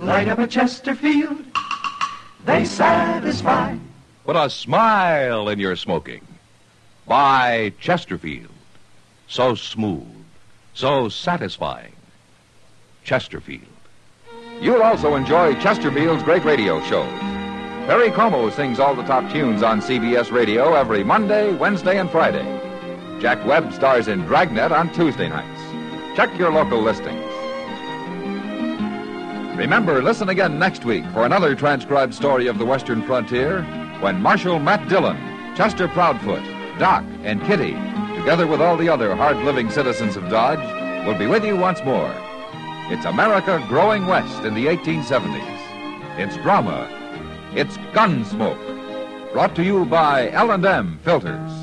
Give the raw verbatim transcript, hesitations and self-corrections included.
Light up a Chesterfield, they satisfy. Put a smile in your smoking. Buy Chesterfield. So smooth, so satisfying. Chesterfield. You'll also enjoy Chesterfield's great radio shows. Perry Como sings all the top tunes on C B S Radio every Monday, Wednesday, and Friday. Jack Webb stars in Dragnet on Tuesday nights. Check your local listings. Remember, listen again next week for another transcribed story of the Western frontier when Marshal Matt Dillon, Chester Proudfoot, Doc, and Kitty, together with all the other hard-living citizens of Dodge, will be with you once more. It's America growing west in the eighteen seventies. It's drama. It's Gunsmoke. Brought to you by L and M Filters.